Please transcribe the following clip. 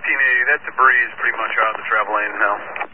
1580, that debris is pretty much out of the travel lane now.